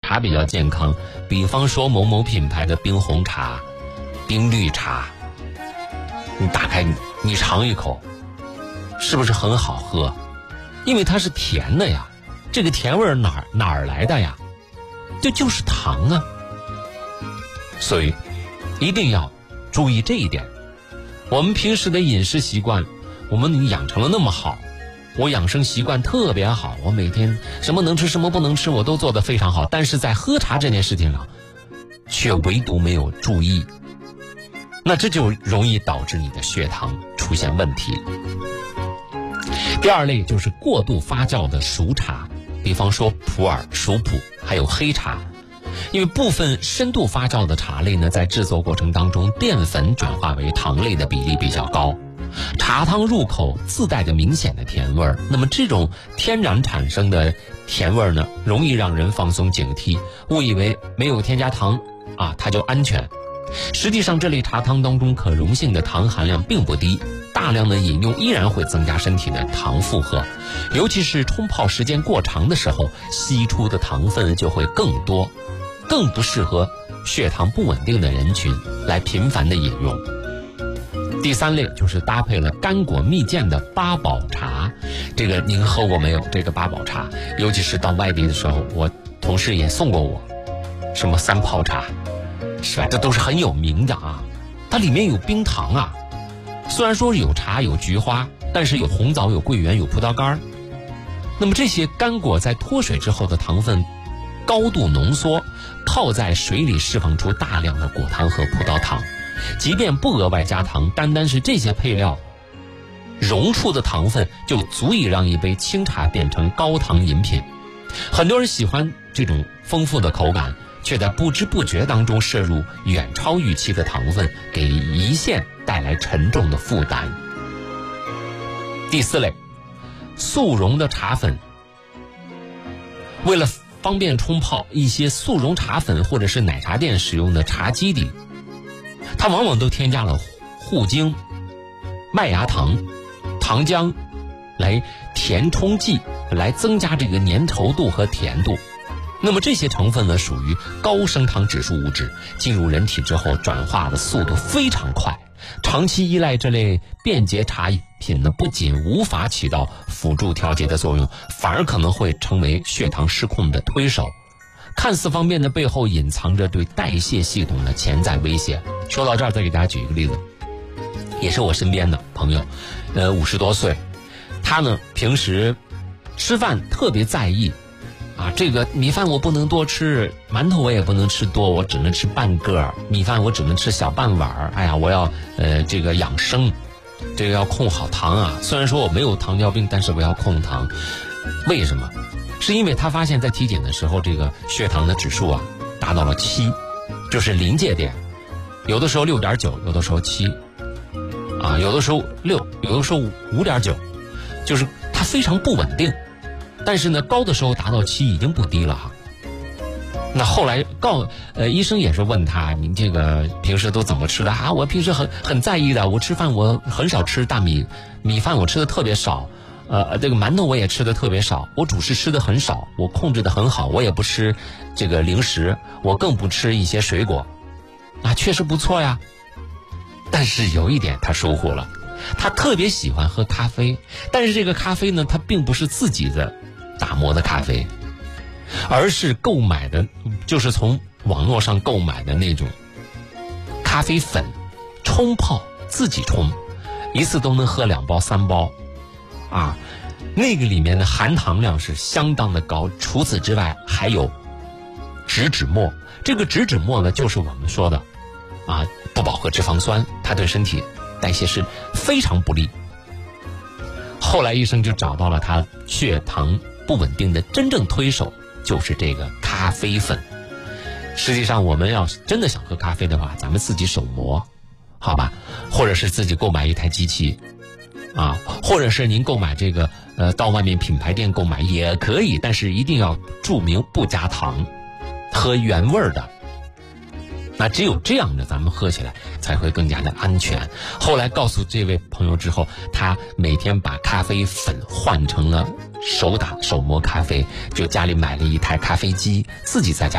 茶比较健康，比方说某某品牌的冰红茶、冰绿茶，你打开你尝一口，是不是很好喝？因为它是甜的呀，这个甜味哪儿来的呀？这就是糖啊。所以一定要注意这一点。我们平时的饮食习惯，我们养成了那么好，我养生习惯特别好，我每天什么能吃什么不能吃我都做得非常好，但是在喝茶这件事情上却唯独没有注意，那这就容易导致你的血糖出现问题。第二类就是过度发酵的熟茶，比方说普洱、熟普还有黑茶。因为部分深度发酵的茶类呢，在制作过程当中淀粉转化为糖类的比例比较高，茶汤入口自带着明显的甜味儿，那么这种天然产生的甜味儿呢，容易让人放松警惕，误以为没有添加糖啊它就安全。实际上这类茶汤当中可溶性的糖含量并不低，大量的饮用依然会增加身体的糖负荷，尤其是冲泡时间过长的时候，析出的糖分就会更多，更不适合血糖不稳定的人群来频繁的饮用。第三类就是搭配了干果蜜饯的八宝茶，这个您喝过没有？这个八宝茶，尤其是到外地的时候，我同事也送过我，什么三泡茶，是吧？这都是很有名的啊。它里面有冰糖啊，虽然说有茶有菊花，但是有红枣有桂圆有葡萄干。那么这些干果在脱水之后的糖分高度浓缩，泡在水里释放出大量的果糖和葡萄糖，即便不额外加糖，单单是这些配料溶出的糖分就足以让一杯清茶变成高糖饮品。很多人喜欢这种丰富的口感，却在不知不觉当中摄入远超预期的糖分，给胰腺带来沉重的负担。第四类，速溶的茶粉。为了方便冲泡，一些速溶茶粉或者是奶茶店使用的茶基底，它往往都添加了糊精、麦芽糖、糖浆来填充剂，来增加这个粘稠度和甜度。那么这些成分呢，属于高升糖指数物质，进入人体之后转化的速度非常快，长期依赖这类便捷茶品呢，不仅无法起到辅助调节的作用，反而可能会成为血糖失控的推手。看似方便的背后，隐藏着对代谢系统的潜在威胁。说到这儿，再给大家举一个例子，也是我身边的朋友，50多岁，他呢平时吃饭特别在意啊，这个米饭我不能多吃，馒头我也不能吃多，我只能吃半个，米饭我只能吃小半碗。哎呀，我要这个养生，这个要控好糖啊。虽然说我没有糖尿病，但是我要控糖。为什么？是因为他发现在体检的时候，这个血糖的指数啊达到了7，就是临界点，有的时候6.9，有的时候7，啊，有的时候6，有的时候5.9，就是它非常不稳定。但是呢，高的时候达到7已经不低了哈。那后来医生也是问他，您这个平时都怎么吃的啊？我平时很在意的，我吃饭我很少吃大米饭，我吃的特别少。这个馒头我也吃的特别少，我主食吃的很少，我控制的很好，我也不吃这个零食，我更不吃一些水果，啊，确实不错呀。但是有一点他疏忽了，他特别喜欢喝咖啡，但是这个咖啡呢，它并不是自己的打磨的咖啡，而是购买的，就是从网络上购买的那种咖啡粉，冲泡自己冲，一次都能喝2包3包。啊，那个里面的含糖量是相当的高。除此之外，还有植脂末。这个植脂末呢，就是我们说的啊不饱和脂肪酸，它对身体代谢是非常不利。后来医生就找到了他血糖不稳定的真正推手，就是这个咖啡粉。实际上，我们要真的想喝咖啡的话，咱们自己手磨，好吧？或者是自己购买一台机器。啊，或者是您购买这个到外面品牌店购买也可以，但是一定要注明不加糖，喝原味的。那只有这样的，咱们喝起来才会更加的安全。后来告诉这位朋友之后，他每天把咖啡粉换成了手打手磨咖啡，就家里买了一台咖啡机，自己在家